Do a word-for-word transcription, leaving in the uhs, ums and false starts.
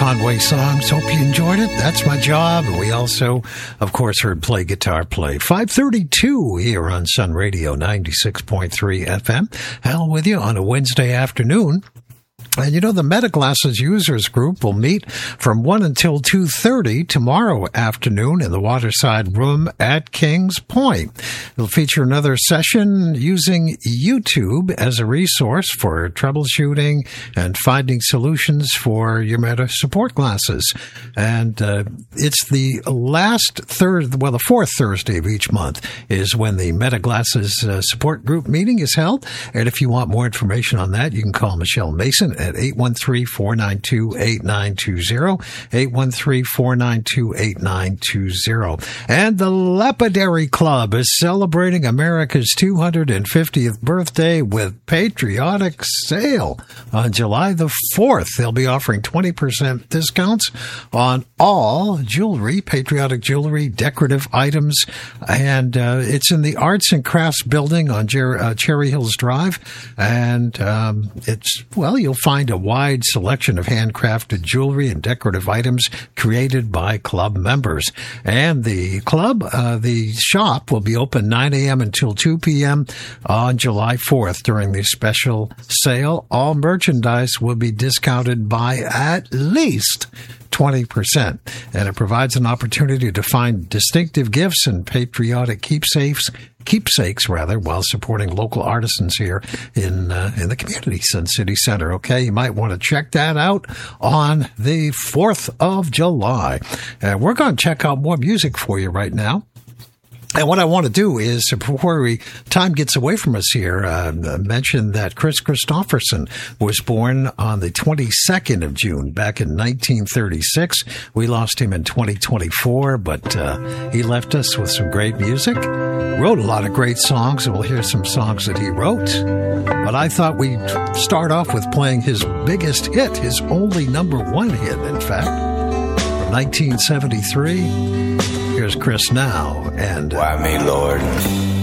Conway songs. Hope you enjoyed it. That's my job. And we also, of course, heard Play Guitar Play. five thirty-two here on Sun Radio ninety-six point three F M. Hal with you on a Wednesday afternoon. And you know, the Metaglasses Users Group will meet from one until two thirty tomorrow afternoon in the Waterside Room at Kings Point. It'll feature another session using YouTube as a resource for troubleshooting and finding solutions for your Meta support glasses. And uh, it's the last third, well, the fourth Thursday of each month is when the Metaglasses uh, support group meeting is held. And if you want more information on that, you can call Michelle Mason at eight one three, four nine two, eight nine two zero, eight one three, four nine two, eight nine two zero. And the Lapidary Club is celebrating America's two hundred fiftieth birthday with patriotic sale on July the fourth. They'll be offering twenty percent discounts on all jewelry, patriotic jewelry, decorative items, and uh, it's in the Arts and Crafts building on Jer- uh, Cherry Hills Drive, and um, it's, well, you'll find a wide selection of handcrafted jewelry and decorative items created by club members. And the club, uh, the shop will be open nine a.m. until two p.m. on July fourth during the special sale. All merchandise will be discounted by at least twenty percent. And it provides an opportunity to find distinctive gifts and patriotic keepsakes, keepsakes rather, while supporting local artisans here in uh, in the community, Sun City Center. Okay, you might want to check that out on the fourth of July. Uh, we're going to check out more music for you right now. And what I want to do is, before we time gets away from us here, uh, mention that Chris Christopherson was born on the twenty-second of June back in nineteen thirty-six. We lost him in twenty twenty-four, but uh, he left us with some great music. Wrote a lot of great songs, and we'll hear some songs that he wrote. But I thought we'd start off with playing his biggest hit, his only number one hit, in fact, from nineteen seventy-three. Here's Chris now, and why me, Lord?